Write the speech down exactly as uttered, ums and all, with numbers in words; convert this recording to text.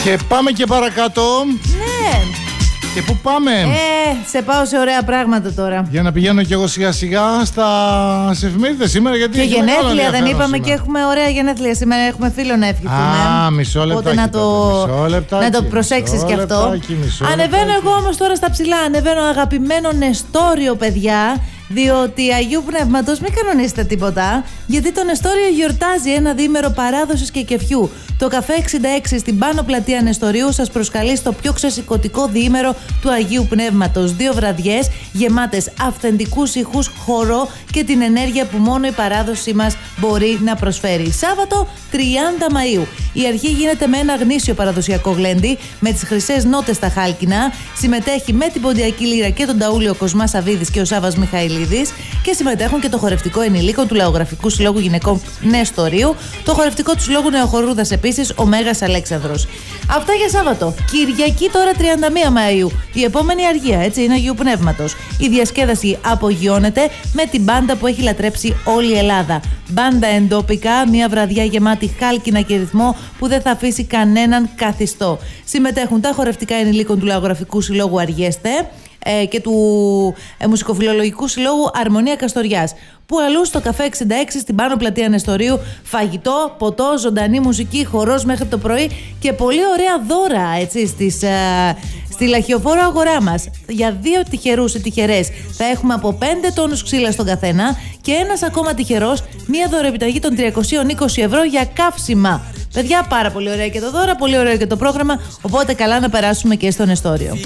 Και πάμε και παρακάτω. Ναι. Και πού πάμε? Ε, σε πάω σε ωραία πράγματα τώρα. Για να πηγαίνω κι εγώ σιγά σιγά στα εφημερίδες σήμερα, γιατί και έχει μεγάλο γενέθλια δεν είπαμε σήμερα. Και έχουμε ωραία γενέθλια σήμερα. Έχουμε φίλο να ευχηθούμε. Α, μισό λεπτάκι. Οπότε να το, μισό λεπτάκι, να το προσέξεις κι αυτό. Λεπτάκι, μισό Ανεβαίνω λεπτάκι. εγώ όμως τώρα στα ψηλά. Ανεβαίνω αγαπημένο Νεστόριο, παιδιά. Διότι Αγίου Πνεύματος μην κανονίσετε τίποτα. Γιατί το Νεστόριο γιορτάζει ένα διήμερο παράδοσης και κεφιού. Το καφέ εξήντα έξι στην Πάνω Πλατεία Νεστορίου σας προσκαλεί στο πιο ξεσηκωτικό διήμερο του Αγίου Πνεύματος. Δύο βραδιές γεμάτες αυθεντικούς ήχους, χορό και την ενέργεια που μόνο η παράδοσή μας μπορεί να προσφέρει. Σάββατο τριάντα Μαΐου. Η αρχή γίνεται με ένα γνήσιο παραδοσιακό γλέντι με τις χρυσές νότες στα χάλκινα. Συμμετέχει με την Ποντιακή Λύρα και τον Ταούλιο Κοσμάς Σαββίδης και ο Σάββας Μιχαηλίδης. Και συμμετέχουν και το χορευτικό ενηλίκων του Λαογραφικού Συλλόγου Γυναικών Νεστορίου, το χορευτικό του Συλλόγου Νεοχορούδας επίσης, ο Μέγας Αλέξανδρος. Αυτά για Σάββατο. Κυριακή τώρα τριάντα μία Μαΐου. Η επόμενη αργία, έτσι, είναι Αγίου Πνεύματος. Η διασκέδαση απογειώνεται με την μπάντα που έχει λατρέψει όλη η Ελλάδα. Μπάντα εντόπικα, μια βραδιά γεμάτη χάλκινα και ρυθμό που δεν θα αφήσει κανέναν καθιστό. Συμμετέχουν τα χορευτικά ενηλίκων του Λαογραφικού Συλλόγου Αργέστε και του ε, Μουσικοφιλολογικού Συλλόγου Αρμονία Καστοριάς. Που αλλού στο καφέ εξήντα έξι στην Πάνω Πλατεία Νεστορίου, φαγητό, ποτό, ζωντανή μουσική, χορός μέχρι το πρωί και πολύ ωραία δώρα, έτσι, στις, ε, στη λαχιοφόρο αγορά μας. Για δύο τυχερούς ή τυχερές θα έχουμε από πέντε τόνους ξύλα στον καθένα και ένας ακόμα τυχερός μία δωρεοεπιταγή των τριακόσια είκοσι ευρώ για καύσιμα. Παιδιά, πάρα πολύ ωραία και το δώρα, πολύ ωραίο και το πρόγραμμα, οπότε καλά να περάσουμε και στο Νεστόριο.